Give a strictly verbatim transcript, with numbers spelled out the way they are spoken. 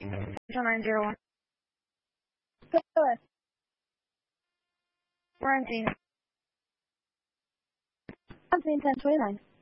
nine zero one. Go ahead. We're on scene. I'm scene ten twenty-nine.